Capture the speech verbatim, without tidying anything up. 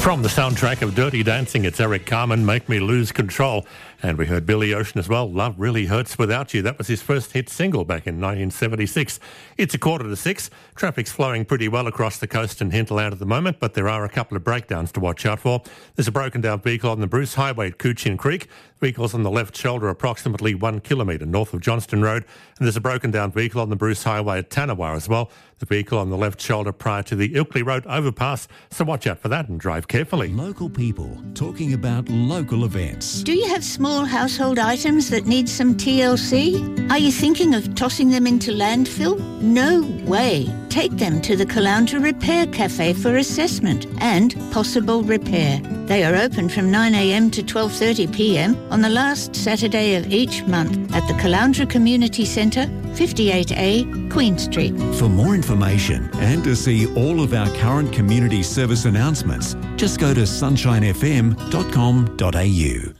From the soundtrack of Dirty Dancing, it's Eric Carmen, Make Me Lose Control. And we heard Billy Ocean as well, Love Really Hurts Without You. That was his first hit single back in nineteen seventy-six. It's a quarter to six. Traffic's flowing pretty well across the coast and hinterland at the moment, but there are a couple of breakdowns to watch out for. There's a broken down vehicle on the Bruce Highway at Coochin Creek. Vehicle's on the left shoulder approximately one kilometre north of Johnston Road. And there's a broken down vehicle on the Bruce Highway at Tanawar as well. The vehicle on the left shoulder prior to the Ilkley Road overpass. So watch out for that and drive carefully. Local people talking about local events. Do you have small household items that need some T L C? Are you thinking of tossing them into landfill? No way. Take them to the Caloundra Repair Cafe for assessment and possible repair. They are open from nine a m to twelve thirty p m on the last Saturday of each month at the Caloundra Community Centre, fifty-eight A, Queen Street. For more information and to see all of our current community service announcements, just go to sunshine f m dot com dot a u.